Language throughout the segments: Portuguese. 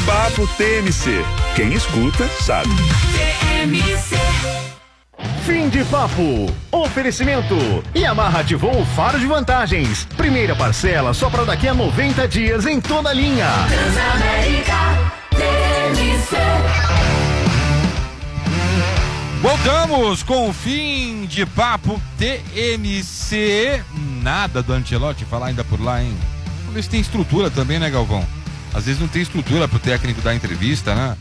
Papo TMC. Quem escuta, sabe. TMC. Fim de papo. Oferecimento. Yamaha ativou o Faro de Vantagens. Primeira parcela só para daqui a 90 dias em toda a linha. Transamérica TMC. Voltamos com o Fim de Papo TMC. Nada do Ancelotti falar ainda por lá, hein? Vamos ver se tem estrutura também, né, Galvão? Às vezes não tem estrutura pro técnico dar entrevista, né?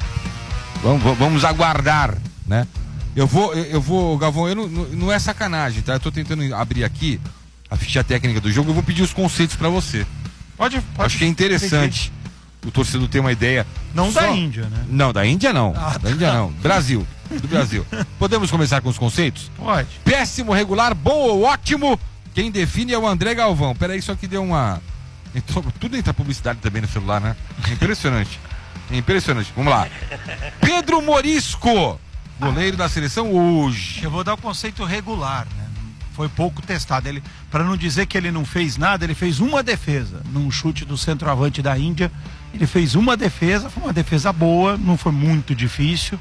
Vamos aguardar, né? Eu vou, Galvão, não é sacanagem, tá? Eu tô tentando abrir aqui a ficha técnica do jogo, eu vou pedir os conceitos pra você. Pode. Acho que é interessante o torcedor ter uma ideia. Não da Índia, né? Não, da Índia não. Da Índia não. Brasil. Do Brasil. Podemos começar com os conceitos? Pode. Péssimo, regular, bom ou ótimo? Quem define é o André Galvão. Peraí, só que deu uma... Tudo entra publicidade também no celular, né? É impressionante. É impressionante. Vamos lá. Pedro Morisco, goleiro da seleção hoje. Eu vou dar o conceito regular, né? Foi pouco testado. Ele, para não dizer que ele não fez nada, ele fez uma defesa. Num chute do centroavante da Índia, ele fez uma defesa, foi uma defesa boa, não foi muito difícil,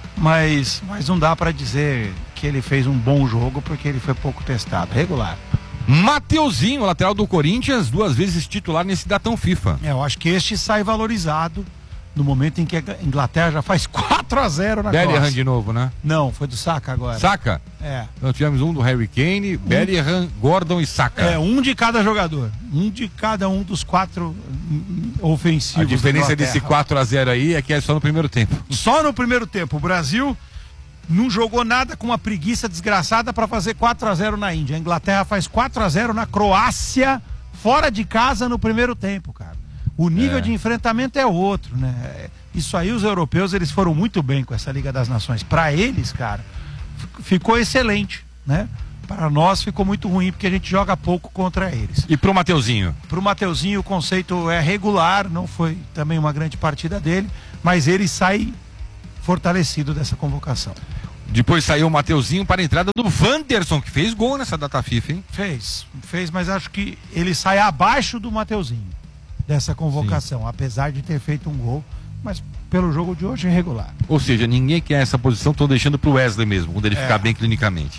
mas não dá para dizer que ele fez um bom jogo, porque ele foi pouco testado. Regular. Mateuzinho, lateral do Corinthians, 2 vezes titular nesse datão FIFA. Eu acho que este sai valorizado no momento em que a Inglaterra já faz 4-0 na Bellingham Croácia. de novo, né? Não, foi do Saka agora. Saka? É. Nós tivemos um do Harry Kane, Bellingham, Gordon e Saka. É, um de cada jogador. Um de cada um dos 4 ofensivos. A diferença desse 4-0 aí é que é só no primeiro tempo. Só no primeiro tempo. O Brasil não jogou nada com uma preguiça desgraçada para fazer 4-0 na Índia. A Inglaterra faz 4-0 na Croácia, fora de casa no primeiro tempo, cara. O nível de enfrentamento é outro, né? Isso aí, os europeus, eles foram muito bem com essa Liga das Nações. Para eles, cara, ficou excelente, né? Para nós ficou muito ruim, porque a gente joga pouco contra eles. E pro Mateuzinho? Pro Mateuzinho o conceito é regular, não foi também uma grande partida dele, mas ele sai fortalecido dessa convocação. Depois saiu o Mateuzinho para a entrada do Wanderson, que fez gol nessa data FIFA, hein? Fez, mas acho que ele sai abaixo do Mateuzinho dessa convocação, sim, apesar de ter feito um gol, mas pelo jogo de hoje é regular. Ou seja, ninguém quer essa posição, estão deixando pro Wesley mesmo, quando ele ficar bem clinicamente.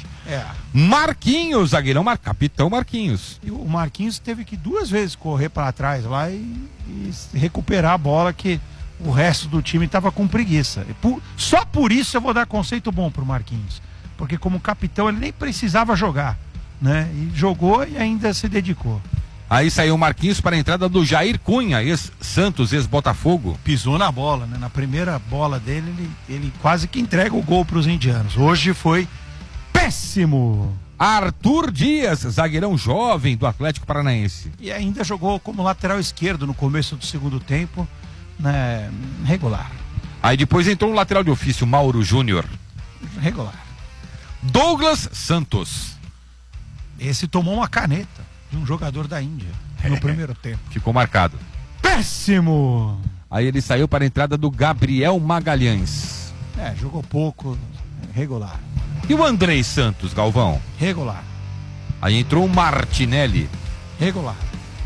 Marquinhos, zagueirão, capitão Marquinhos. E o Marquinhos teve que 2 vezes correr para trás lá e recuperar a bola, que o resto do time estava com preguiça. Só por isso eu vou dar conceito bom pro Marquinhos, porque como capitão ele nem precisava jogar, né? E jogou e ainda se dedicou. Aí saiu o Marquinhos para a entrada do Jair Cunha, ex-Santos, ex-Botafogo. Pisou na bola, né? Na primeira bola dele, ele quase que entrega o gol para os indianos. Hoje foi péssimo. Arthur Dias, zagueirão jovem do Atlético Paranaense. E ainda jogou como lateral esquerdo no começo do segundo tempo, né? Regular. Aí depois entrou um lateral de ofício, Mauro Júnior. Regular. Douglas Santos. Esse tomou uma caneta de um jogador da Índia no primeiro tempo. Ficou marcado. Péssimo! Aí ele saiu para a entrada do Gabriel Magalhães. Jogou pouco, regular. E o Andrei Santos, Galvão? Regular. Aí entrou o Martinelli. Regular.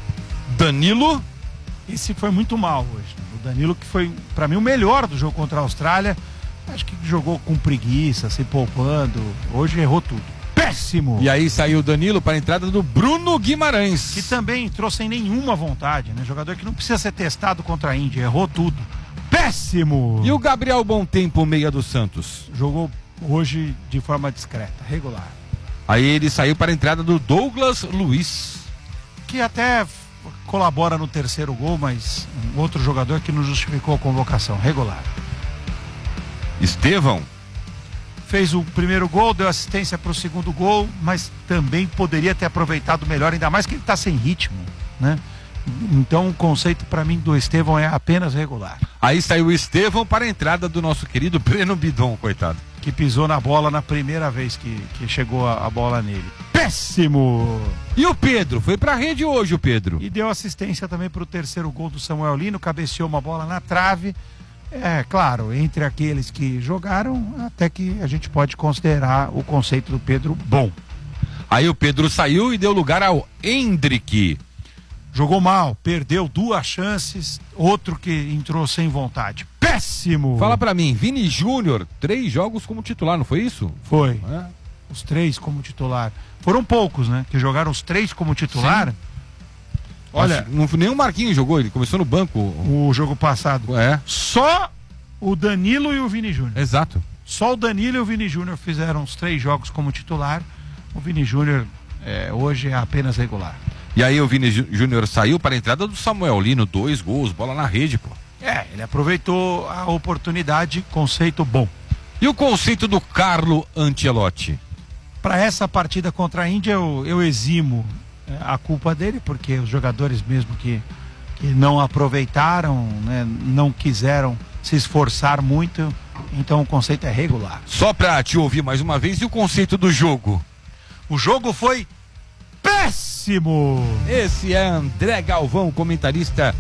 Danilo? Esse foi muito mal hoje. O Danilo, que foi, para mim, o melhor do jogo contra a Austrália. Acho que jogou com preguiça, se poupando. Hoje errou tudo. Péssimo! E aí saiu o Danilo para a entrada do Bruno Guimarães. Que também entrou sem nenhuma vontade, né? Jogador que não precisa ser testado contra a Índia, errou tudo. Péssimo! E o Gabriel Bom Tempo, meia do Santos? Jogou hoje de forma discreta, regular. Aí ele saiu para a entrada do Douglas Luiz. Que até colabora no terceiro gol, mas um outro jogador que não justificou a convocação, regular. Estevão? Fez o primeiro gol, deu assistência para o segundo gol, mas também poderia ter aproveitado melhor, ainda mais que ele está sem ritmo, né? Então o conceito para mim do Estevão é apenas regular. Aí saiu o Estevão para a entrada do nosso querido Breno Bidon, coitado. Que pisou na bola na primeira vez que chegou a bola nele. Péssimo! E o Pedro? Foi pra rede hoje o Pedro. E deu assistência também pro terceiro gol do Samuel Lino, cabeceou uma bola na trave. É, claro, entre aqueles que jogaram, até que a gente pode considerar o conceito do Pedro bom. Aí o Pedro saiu e deu lugar ao Endrick. Jogou mal, perdeu 2 chances, outro que entrou sem vontade. Péssimo! Fala pra mim, Vini Júnior, 3 jogos como titular, não foi isso? Foi. É. Os 3 como titular. Foram poucos, né? Que jogaram os 3 como titular. Sim. Olha, Nem o Marquinhos jogou, ele começou no banco. o jogo passado. É, Só o Danilo e o Vini Júnior. exato. Só o Danilo e o Vini Júnior fizeram os 3 jogos como titular. O Vini Júnior hoje é apenas regular. E aí o Vini Júnior saiu para a entrada do Samuel Lino, 2 gols, bola na rede, pô. Ele aproveitou a oportunidade, conceito bom. E o conceito do Carlo Ancelotti? Para essa partida contra a Índia, eu eximo a culpa dele, porque os jogadores mesmo que não aproveitaram, né, não quiseram se esforçar muito, então o conceito é regular. Só pra te ouvir mais uma vez, e o conceito do jogo? O jogo foi péssimo! Esse é André Galvão, comentarista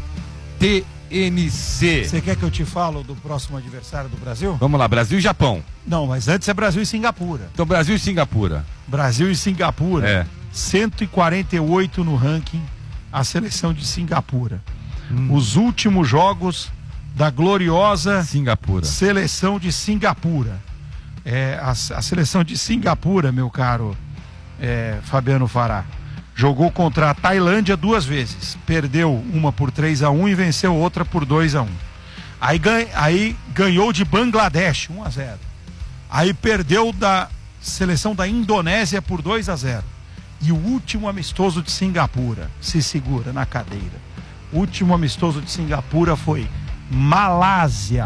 TMC. Você quer que eu te falo do próximo adversário do Brasil? Vamos lá, Brasil e Japão. Não, mas antes é Brasil e Singapura. Então, Brasil e Singapura. Brasil e Singapura. É. 148 no ranking, a seleção de Singapura. Os últimos jogos da gloriosa Singapura. seleção de Singapura. A seleção de Singapura, meu caro Fabiano Fará, jogou contra a Tailândia 2 vezes. Perdeu uma por 3-1 e venceu outra por 2-1. Aí ganhou de Bangladesh 1-0. Aí perdeu da seleção da Indonésia por 2-0. E o último amistoso de Singapura, se segura na cadeira. O último amistoso de Singapura foi Malásia.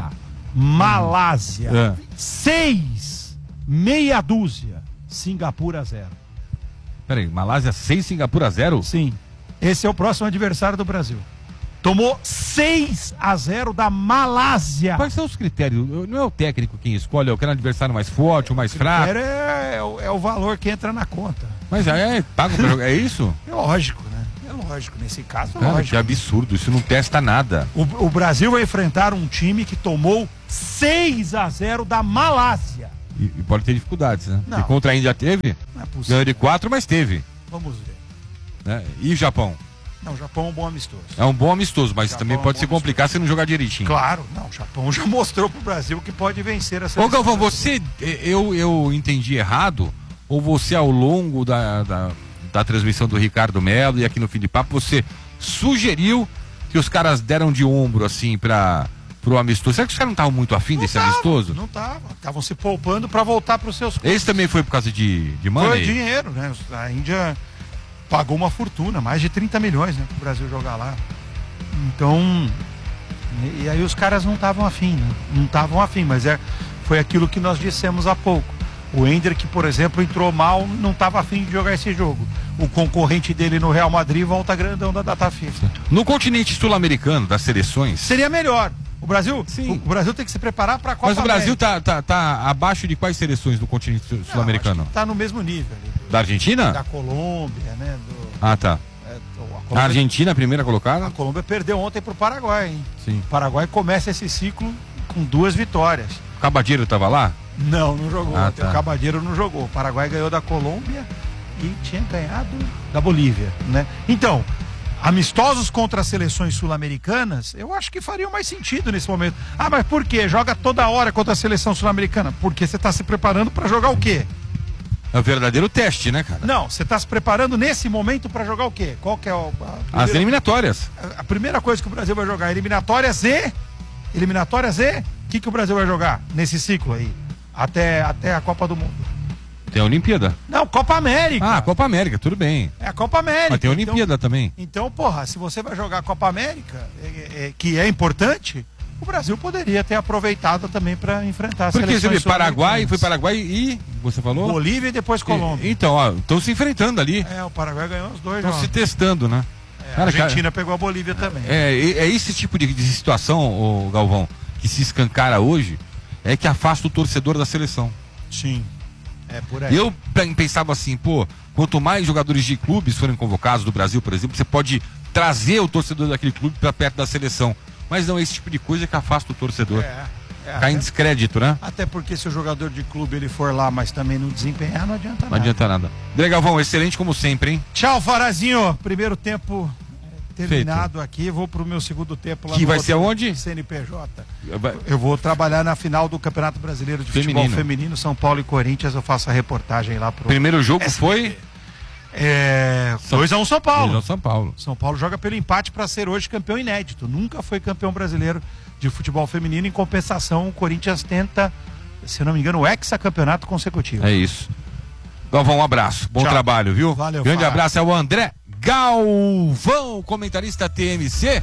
6, meia dúzia. Singapura 0. Peraí, Malásia 6, Singapura 0? Sim. Esse é o próximo adversário do Brasil. Tomou 6-0 da Malásia. Quais são os critérios? Não é o técnico quem escolhe, é o que é o adversário mais forte, o mais fraco? É o valor que entra na conta. Mas paga pra jogar, é isso? É lógico, né? É lógico. Nesse caso, é Cara, lógico. que absurdo, isso não testa nada. O Brasil vai enfrentar um time que tomou 6-0 da Malásia. E pode ter dificuldades, né? Não. E contra a Índia teve? Não é possível. Ganhou de 4, mas teve. Vamos ver. Né? E o Japão? Não, o Japão é um bom amistoso. É um bom amistoso, mas Japão também é um pode bom se complicar se não jogar direitinho. Claro, não, o Japão já mostrou pro Brasil que pode vencer a Ô seleção. Galvão, eu entendi errado, ou você ao longo da transmissão do Ricardo Melo e aqui no Fim de Papo, você sugeriu que os caras deram de ombro assim pro amistoso. Será que os caras não estavam muito afim desse amistoso? Não estavam, estavam se poupando para voltar para os seus clubes. Esse também foi por causa de money? Foi dinheiro, né? A Índia pagou uma fortuna, mais de 30 milhões, né, pro Brasil jogar lá. Então, e aí os caras não estavam afim, né? Não estavam afim, mas foi aquilo que nós dissemos há pouco. O Endrick, por exemplo, entrou mal, não estava afim de jogar esse jogo. O concorrente dele no Real Madrid volta grandão da data FIFA. No continente sul-americano, das seleções... Seria melhor. O Brasil, Sim. o Brasil tem que se preparar para a Copa Mas o Brasil América. tá abaixo de quais seleções do continente sul-americano? Está no mesmo nível ali. Da Argentina? Da Colômbia, né? Ah, tá. A Argentina, a primeira colocada? A Colômbia perdeu ontem pro Paraguai, hein? Sim. O Paraguai começa esse ciclo com 2 vitórias. O Cabadeiro tava lá? Não jogou. Ah, Ontem tá. O Cabadeiro não jogou. O Paraguai ganhou da Colômbia e tinha ganhado da Bolívia, né? Então, amistosos contra as seleções sul-americanas, eu acho que fariam mais sentido nesse momento. Ah, mas por quê? Joga toda hora contra a seleção sul-americana? Porque você está se preparando para jogar o quê? É o verdadeiro teste, né, cara? Não, você está se preparando nesse momento para jogar o quê? Qual que é As eliminatórias. a primeira coisa que o Brasil vai jogar? Eliminatórias e... O que o Brasil vai jogar nesse ciclo aí? Até a Copa do Mundo. Tem a Olimpíada. Não, Copa América. Ah, Copa América, tudo bem. É a Copa América. Mas tem a Olimpíada também. Então, porra, se você vai jogar a Copa América, que é importante, o Brasil poderia ter aproveitado também para enfrentar a Porque você seleções vê, Paraguai, foi sul-americanas. Paraguai e, você falou? Bolívia e depois Colômbia. Então, ó, estão se enfrentando ali. O Paraguai ganhou os dois Estão jogos. se testando, né? A Argentina pegou a Bolívia também. É esse tipo de situação, ô Galvão, que se escancara hoje, é que afasta o torcedor da seleção. Sim. É por aí. Eu pensava assim, pô, quanto mais jogadores de clubes forem convocados do Brasil, por exemplo, você pode trazer o torcedor daquele clube para perto da seleção. Mas não é esse tipo de coisa que afasta o torcedor. Cai em descrédito, né? Até porque se o jogador de clube ele for lá, mas também não desempenhar, não adianta Não nada. adianta nada. André Galvão, excelente como sempre, hein? Tchau, Farazinho. Primeiro tempo terminado aqui, vou pro meu segundo tempo lá Que no vai ser outro aonde? CNPJ. Eu vou trabalhar na final do Campeonato Brasileiro de Futebol Feminino, São Paulo e Corinthians. Eu faço a reportagem lá pro. Primeiro jogo foi? 2-1 São Paulo. 2-1 São Paulo. São Paulo joga pelo empate para ser hoje campeão inédito. Nunca foi campeão brasileiro de futebol feminino. Em compensação, o Corinthians tenta, se eu não me engano, o hexacampeonato consecutivo. É isso. Galvão, um abraço. Bom trabalho, viu? Valeu, Grande Fara. abraço ao André Galvão, comentarista TMC.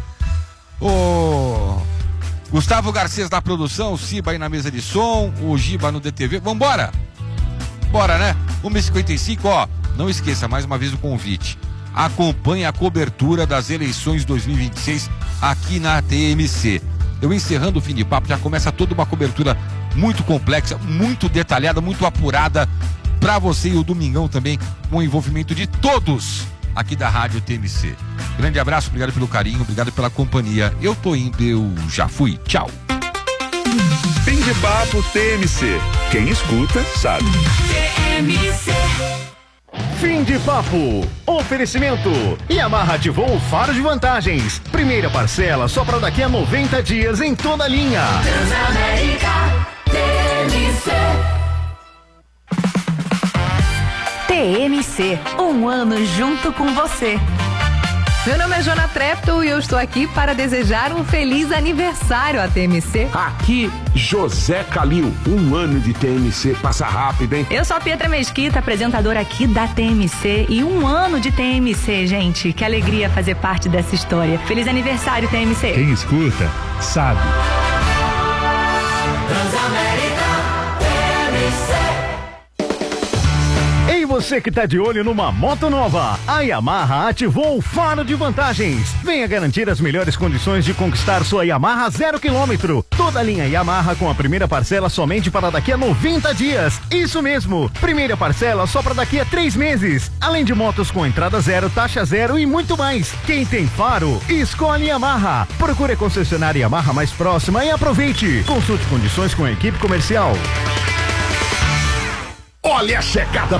O Gustavo Garcês na produção, o Ciba aí na mesa de som, o Giba no DTV. Vambora? Bora, né? 1h55, ó. Não esqueça, mais uma vez o convite. Acompanhe a cobertura das eleições 2026 aqui na TMC. Eu encerrando o Fim de Papo, já começa toda uma cobertura muito complexa, muito detalhada, muito apurada para você, e o Domingão também, com o envolvimento de todos aqui da Rádio TMC. Grande abraço, obrigado pelo carinho, obrigado pela companhia. Eu tô indo, eu já fui. Tchau. Fim de Papo TMC. Quem escuta, sabe. TMC. Fim de Papo. Oferecimento. Yamaha ativou o faro de vantagens. Primeira parcela só para daqui a 90 dias em toda a linha. Transamérica. TMC. TMC, um ano junto com você. Meu nome é Jona Trepton e eu estou aqui para desejar um feliz aniversário à TMC. Aqui, José Calil, um ano de TMC, passa rápido, hein? Eu sou a Pietra Mesquita, apresentadora aqui da TMC, e um ano de TMC, gente. Que alegria fazer parte dessa história. Feliz aniversário, TMC. Quem escuta, sabe. Transamérica. TMC. Ei, você que tá de olho numa moto nova, a Yamaha ativou o faro de vantagens. Venha garantir as melhores condições de conquistar sua Yamaha 0 km. Toda a linha Yamaha com a primeira parcela somente para daqui a 90 dias. Isso mesmo, primeira parcela só para daqui a 3 meses. Além de motos com entrada zero, taxa zero e muito mais. Quem tem faro, escolhe Yamaha. Procure a concessionária Yamaha mais próxima e aproveite. Consulte condições com a equipe comercial. Olha a chegada